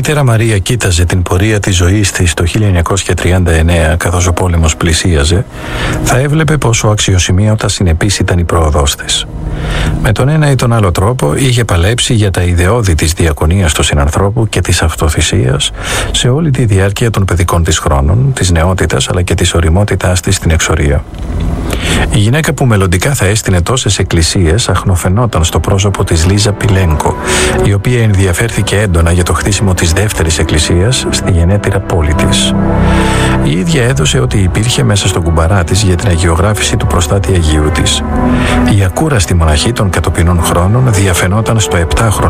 μητέρα Μαρία κοίταζε την πορεία της ζωής της το 1939, καθώς ο πόλεμος πλησίαζε, θα έβλεπε πόσο αξιοσημείωτα συνεπής ήταν η πρόοδός της. Με τον ένα ή τον άλλο τρόπο είχε παλέψει για τα ιδεώδη της διακονίας του συνανθρώπου και της αυτοθυσίας σε όλη τη διάρκεια των παιδικών της χρόνων, της νεότητας αλλά και της ωριμότητάς της στην εξορία. Η γυναίκα που μελλοντικά θα έστεινε τόσες εκκλησίες αχνοφαινόταν στο πρόσωπο της Λίζα Πιλένκο, η οποία ενδιαφέρθηκε έντονα για το χτίσιμο της δεύτερης εκκλησίας στη γενέτειρα πόλη της. Η ίδια έδωσε ότι υπήρχε μέσα στον κουμπαρά της για την αγιογράφηση του προστάτη Αγίου της. Η ακούραστη μοναχή των κατοπινών χρόνων διαφαινόταν στο 7χρονο